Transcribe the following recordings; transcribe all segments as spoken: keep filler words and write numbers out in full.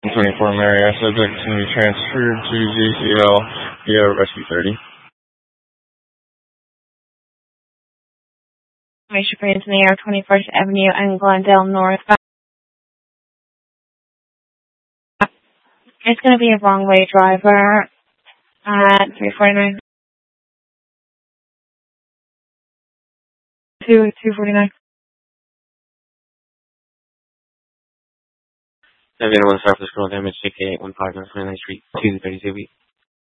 twenty-four Marriott subject to be transferred to J C L via Rescue thirty. Information for Anthony Air, twenty-first Avenue and Glendale North. It's going to be a wrong way driver at three forty-nine. two, two forty-nine. seven oh one surface scroll damage, J K eight one five North twenty-ninth Street, two thirty-two B.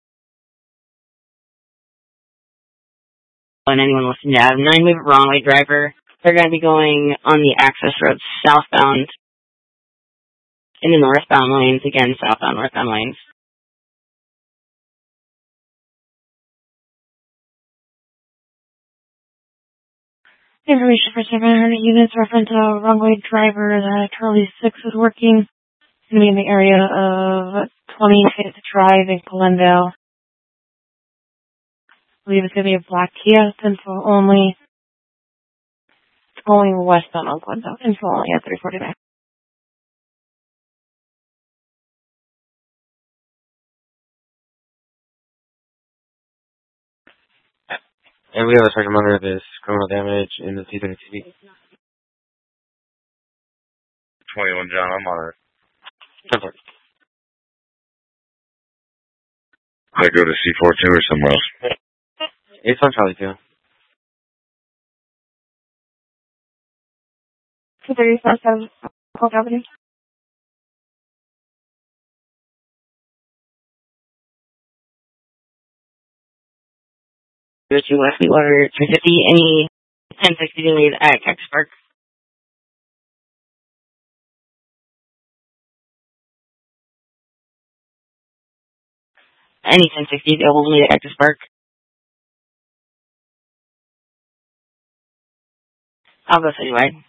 And anyone listening to Adam nine, move it wrong way driver. They're going to be going on the access road southbound in the northbound lanes, again, southbound, northbound lanes. Information for seven hundred units, reference a wrong way driver that Charlie six is working. It's going to be in the area of twenty-fifth Drive in Glendale. I believe it's going to be a black Kia, info only. It's going westbound on Glendale, info only at three forty-nine. And we have a second under this criminal damage in the two thirty-two B. twenty-one John, I'm on it. Perfect. I go to C forty-two or somewhere else. It's on Charlie too. two thirty-five South Polk Avenue. Go to Wesley Water three fifty, any ten sixty delayed at Cactus Park. Any ten sixty available at Cactus Park. I'll go citywide.